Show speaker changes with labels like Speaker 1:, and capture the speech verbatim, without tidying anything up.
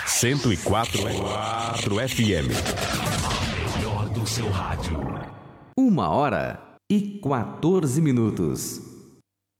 Speaker 1: cento e quatro F M.
Speaker 2: Melhor do seu rádio.
Speaker 3: Uma hora e quatorze minutos.